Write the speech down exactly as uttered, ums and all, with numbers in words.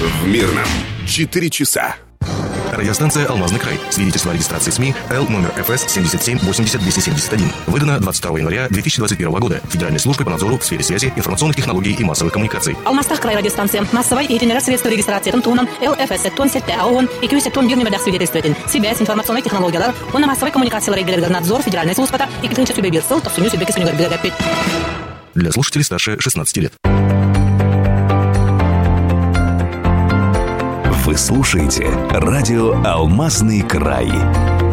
в Мирном. Четыре часа. Радиостанция «Алмазный край». Свидетельство о регистрации СМИ Л номер эф эс семьдесят семь восемьдесят двести семьдесят один. Выдано двадцать второго января две тысячи двадцать первого года Федеральной службой по надзору в сфере связи, информационных технологий и массовых коммуникаций. Алмастах край радиостанция. Массовой и итинер средства регистрации Тонтунан Л эф эс тон сетте аон и кюсе тон бирни медах свидетельствует. Связь, информационные технологии, он на массовой коммуникации регулярный надзор Федеральной службы и клинча сюбе бирсел, то суню себе кисуню горбилогапит. Для слушателей старше шестнадцати лет. Вы слушаете радио «Алмазный край».